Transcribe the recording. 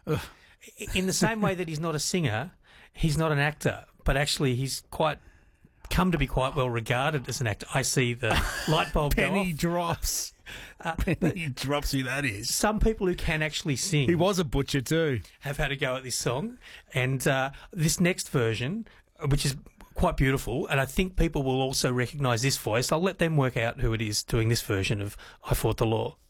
In the same way that he's not a singer, he's not an actor, but actually he's come to be quite well regarded as an actor. I see the light bulb go off. Penny drops. Penny drops who that is. Some people who can actually sing. He was a butcher too. Have had a go at this song. And this next version, which is quite beautiful, and I think people will also recognise this voice. I'll let them work out who it is doing this version of I Fought the Law.